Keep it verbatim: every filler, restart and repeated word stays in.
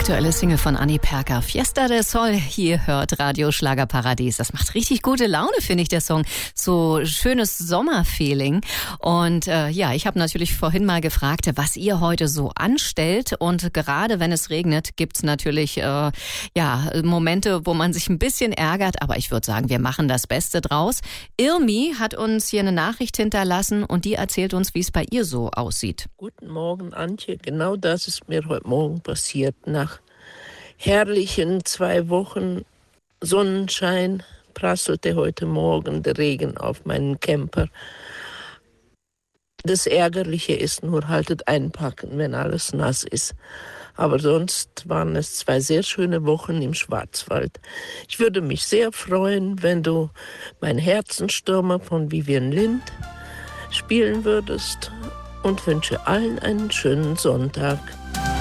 Aktuelle Single von Anni Perker, Fiesta del Sol. Hier hört Radio Schlagerparadies. Das macht richtig gute Laune, finde ich, der Song. So schönes Sommerfeeling. Und äh, ja, ich habe natürlich vorhin mal gefragt, was ihr heute so anstellt. Und gerade wenn es regnet, gibt's natürlich äh, ja Momente, wo man sich ein bisschen ärgert. Aber ich würde sagen, wir machen das Beste draus. Irmi hat uns hier eine Nachricht hinterlassen und die erzählt uns, wie es bei ihr so aussieht. Guten Morgen, Antje. Genau das ist mir heute Morgen passiert. Nach herrlichen zwei Wochen Sonnenschein prasselte heute Morgen der Regen auf meinen Camper. Das Ärgerliche ist nur, haltet einpacken, wenn alles nass ist. Aber sonst waren es zwei sehr schöne Wochen im Schwarzwald. Ich würde mich sehr freuen, wenn du Mein Herzenstürmer von Vivian Lind spielen würdest und wünsche allen einen schönen Sonntag.